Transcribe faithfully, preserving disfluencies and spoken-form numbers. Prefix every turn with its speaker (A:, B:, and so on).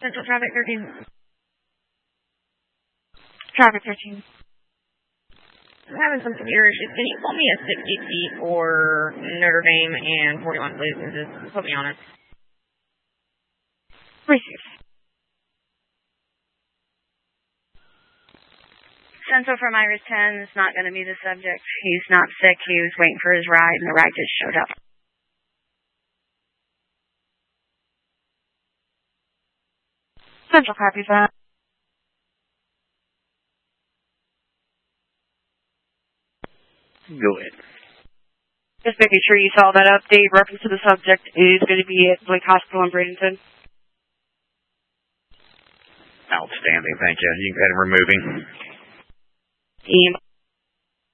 A: Central Traffic thirteen. Traffic thirteen. I'm having some computer issues. Can you call me a sixty feet for Notre Dame and forty-one, please? And just put me on it. Receive.
B: Central from Iris ten is not going to be the subject. He's not sick. He was waiting for his ride, and the ride just showed up.
A: Central copies that.
C: Go ahead.
D: Just making sure you saw that update. Reference to the subject is going to be at Blake Hospital in Bradenton.
C: Outstanding, thank you. You can go ahead and remove him.
D: E M